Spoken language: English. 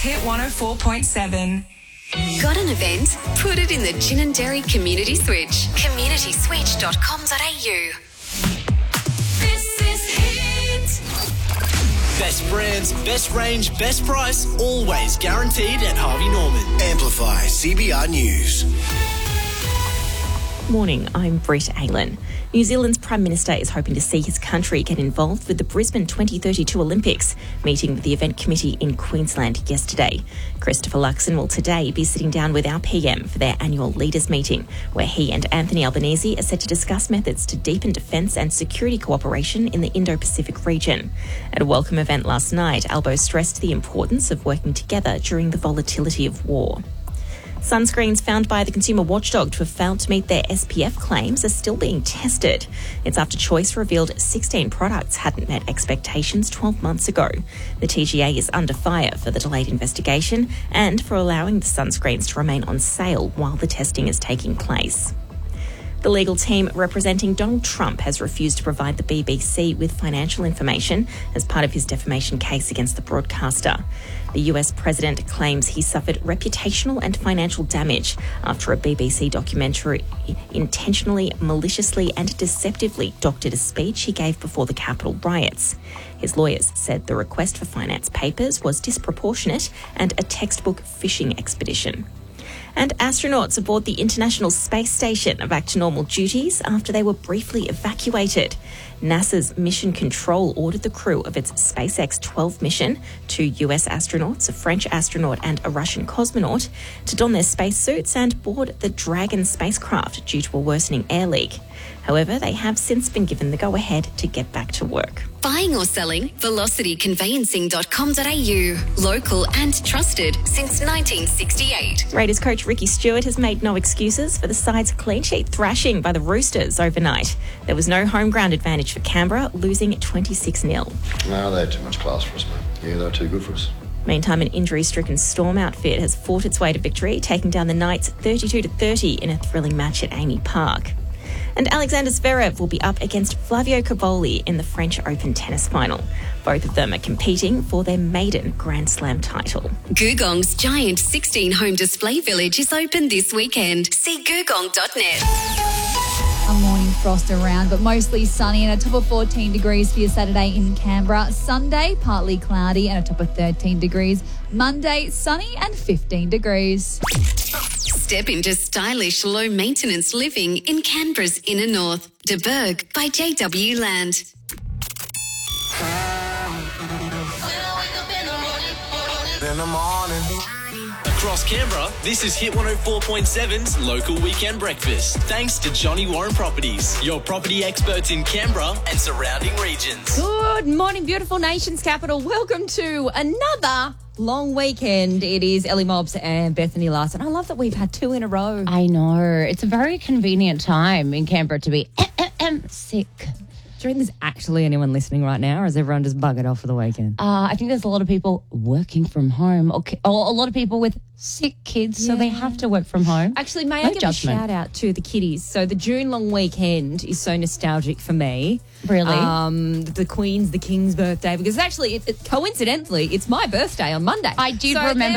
Hit 104.7. Got an event? Put it in the Gin and Dairy Community Switch. communityswitch.com.au. This is Hit. Best brands, best range, best price, always guaranteed at Harvey Norman. Amplify CBR News. Morning, I'm Britt Aylan. New Zealand's Prime Minister is hoping to see his country get involved with the Brisbane 2032 Olympics, meeting with the event committee in Queensland yesterday. Christopher Luxon will today be sitting down with our PM for their annual leaders meeting, where he and Anthony Albanese are set to discuss methods to deepen defence and security cooperation in the Indo-Pacific region. At a welcome event last night, Albo stressed the importance of working together during the volatility of war. Sunscreens found by the consumer watchdog to have failed to meet their SPF claims are still being tested. It's after Choice revealed 16 products hadn't met expectations 12 months ago. The TGA is under fire for the delayed investigation and for allowing the sunscreens to remain on sale while the testing is taking place. The legal team representing Donald Trump has refused to provide the BBC with financial information as part of his defamation case against the broadcaster. The US president claims he suffered reputational and financial damage after a BBC documentary intentionally, maliciously and deceptively doctored a speech he gave before the Capitol riots. His lawyers said the request for finance papers was disproportionate and a textbook fishing expedition. And astronauts aboard the International Space Station are back to normal duties after they were briefly evacuated. NASA's Mission Control ordered the crew of its SpaceX 12 mission, 2 US astronauts, a French astronaut and a Russian cosmonaut, to don their spacesuits and board the Dragon spacecraft due to a worsening air leak. However, they have since been given the go-ahead to get back to work. Buying or selling? velocityconveyancing.com.au. Local and trusted since 1968. Raiders coach Ricky Stewart has made no excuses for the side's clean sheet thrashing by the Roosters overnight. There was no home ground advantage for Canberra, losing 26-0. No, they had too much class for us, mate. Yeah, they were too good for us. Meantime, an injury-stricken Storm outfit has fought its way to victory, taking down the Knights 32-30 in a thrilling match at Amy Park. And Alexander Zverev will be up against Flavio Cobolli in the French Open tennis final. Both of them are competing for their maiden Grand Slam title. Googong's giant 16-home display village is open this weekend. See googong.net. A morning frost around, but mostly sunny and a top of 14 degrees for your Saturday in Canberra. Sunday, partly cloudy and a top of 13 degrees. Monday, sunny and 15 degrees. Step into stylish, low-maintenance living in Canberra's inner north. De Burgh by JW Land. In the morning. Across Canberra, this is Hit 104.7's local weekend breakfast. Thanks to Johnny Warren Properties, your property experts in Canberra and surrounding regions. Good morning, beautiful nation's capital. Welcome to another long weekend. It is Ellie Mobbs and Bethany Larson. I love that we've had 2 in a row. I know. It's a very convenient time in Canberra to be sick. Do you think there's actually anyone listening right now, or is everyone just buggered off for the weekend? I think there's a lot of people working from home, or a lot of people with sick kids, so they have to work from home. Actually, may I give a shout out to the kiddies? So the June long weekend is so nostalgic for me. Really? The Queen's, the King's birthday, because actually, coincidentally, it's my birthday on Monday. I did remember